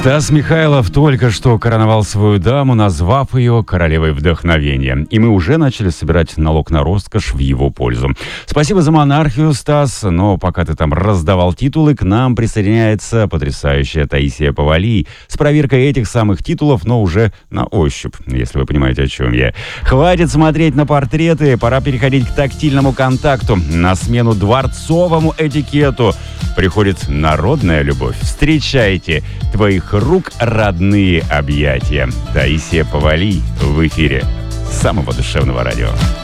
Стас Михайлов только что короновал свою даму, назвав ее королевой вдохновения. И мы уже начали собирать налог на роскошь в его пользу. Спасибо за монархию, Стас. Но пока ты там раздавал титулы, к нам присоединяется потрясающая Таисия Повалий с проверкой этих самых титулов, но уже на ощупь, если вы понимаете, о чем я. Хватит смотреть на портреты, пора переходить к тактильному контакту. На смену дворцовому этикету приходит народная любовь. Встречайте твоих рук родные объятия. Таисия Повалий в эфире самого душевного радио.